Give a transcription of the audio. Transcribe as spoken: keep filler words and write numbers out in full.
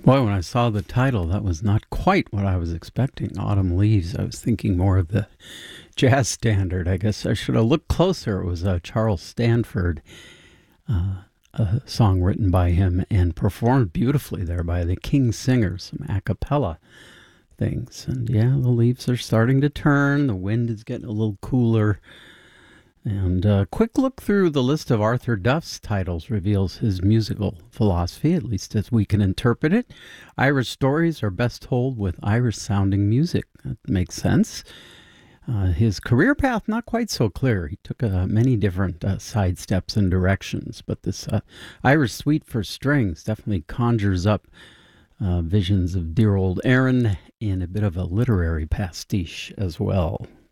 Boy, when I saw the title, that was not quite what I was expecting. Autumn Leaves. I was thinking more of the jazz standard. I guess I should have looked closer. It was uh, Charles Stanford, uh, a song written by him and performed beautifully there by the King Singers, some a cappella things. And yeah, the leaves are starting to turn. The wind is getting a little cooler. And a quick look through the list of Arthur Duff's titles reveals his musical philosophy, at least as we can interpret it. Irish stories are best told with Irish-sounding music. That makes sense. Uh, his career path, not quite so clear. He took uh, many different uh, side steps and directions, but this uh, Irish Suite for Strings definitely conjures up uh, visions of dear old Erin in a bit of a literary pastiche as well.